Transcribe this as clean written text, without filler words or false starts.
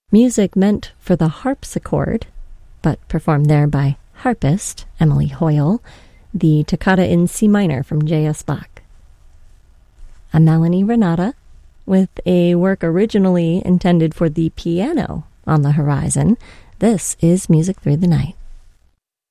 Music meant for the harpsichord, but performed there by harpist Emily Hoyle, the Toccata in C minor from J.S. Bach. I'm Melanie Renata, with a work originally intended for the piano on the horizon. This is Music Through the Night.